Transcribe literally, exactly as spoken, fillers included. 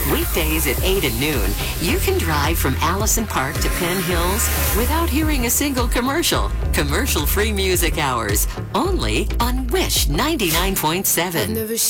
Weekdays at eight and noon, you can drive from Allison Park to Penn Hills without hearing a single commercial. Commercial-free music hours, only on Wish ninety-nine point seven.